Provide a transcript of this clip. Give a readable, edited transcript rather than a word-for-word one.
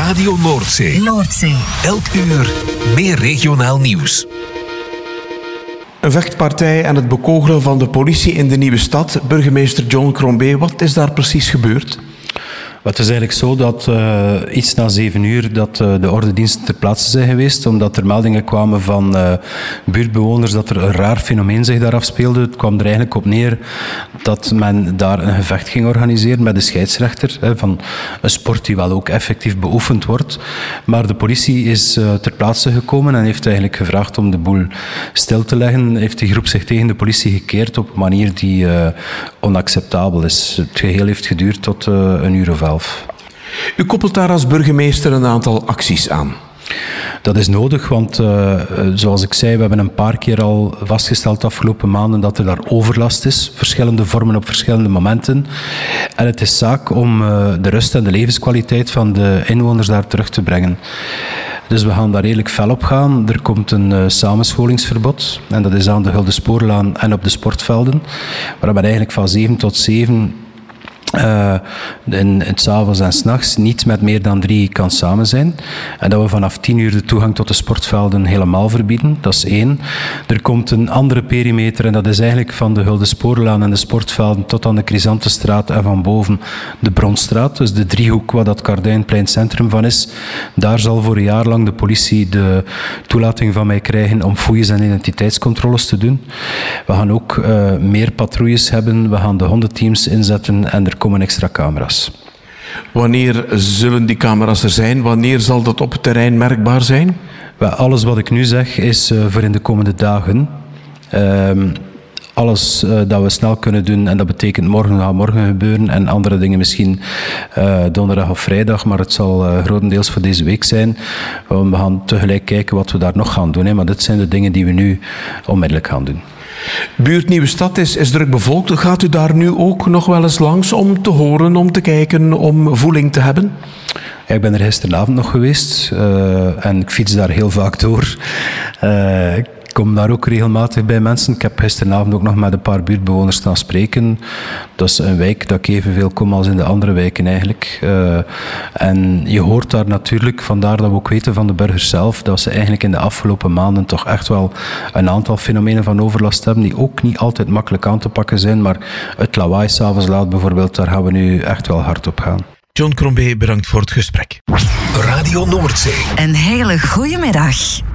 Radio Noordzee. Elk uur meer regionaal nieuws. Een vechtpartij en het bekogelen van de politie in de Nieuwe Stad. Burgemeester John Crombie, wat is daar precies gebeurd? Het is eigenlijk zo dat iets na 7 uur dat de ordendiensten ter plaatse zijn geweest, omdat er meldingen kwamen van buurtbewoners dat er een raar fenomeen zich daar afspeelde. Het kwam er eigenlijk op neer dat men daar een gevecht ging organiseren met de scheidsrechter van een sport die wel ook effectief beoefend wordt. Maar de politie is ter plaatse gekomen en heeft eigenlijk gevraagd om de boel stil te leggen. Heeft die groep zich tegen de politie gekeerd op een manier die onacceptabel is. Het geheel heeft geduurd tot 1:11. U koppelt daar als burgemeester een aantal acties aan. Dat is nodig, want zoals ik zei, we hebben een paar keer al vastgesteld de afgelopen maanden dat er daar overlast is. Verschillende vormen op verschillende momenten. En het is zaak om de rust en de levenskwaliteit van de inwoners daar terug te brengen. Dus we gaan daar redelijk fel op gaan. Er komt een samenscholingsverbod. En dat is aan de Gulden Spoorlaan en op de sportvelden. Waar men eigenlijk van 7 tot 7... in het 's avonds en 's nachts niet met meer dan 3 kan samen zijn. En dat we vanaf 10 uur de toegang tot de sportvelden helemaal verbieden. Dat is 1. Er komt een andere perimeter en dat is eigenlijk van de Gulden Spoorlaan en de sportvelden tot aan de Chrysanthestraat en van boven de Bronstraat. Dus de driehoek waar dat Kardijnplein centrum van is. Daar zal voor een jaar lang de politie de toelating van mij krijgen om fouilles en identiteitscontroles te doen. We gaan ook meer patrouilles hebben. We gaan de hondenteams inzetten en er komen extra camera's. Wanneer zullen die camera's er zijn? Wanneer zal dat op het terrein merkbaar zijn? Alles wat ik nu zeg is voor in de komende dagen. Alles dat we snel kunnen doen, en dat betekent morgen gebeuren en andere dingen misschien donderdag of vrijdag, maar het zal grotendeels voor deze week zijn. We gaan tegelijk kijken wat we daar nog gaan doen, maar dit zijn de dingen die we nu onmiddellijk gaan doen. Buurt Nieuwe Stad is druk bevolkt. Gaat u daar nu ook nog wel eens langs om te horen, om te kijken, om voeling te hebben? Ja, ik ben er gisteravond nog geweest en ik fiets daar heel vaak door. Ik kom daar ook regelmatig bij mensen. Ik heb gisteravond ook nog met een paar buurtbewoners staan spreken. Dat is een wijk dat ik evenveel kom als in de andere wijken eigenlijk. En je hoort daar natuurlijk, vandaar dat we ook weten van de burgers zelf, dat ze eigenlijk in de afgelopen maanden toch echt wel een aantal fenomenen van overlast hebben die ook niet altijd makkelijk aan te pakken zijn. Maar het lawaai 's avonds laat bijvoorbeeld, daar gaan we nu echt wel hard op gaan. John Crombie, bedankt voor het gesprek. Radio Noordzee. Een hele goede middag.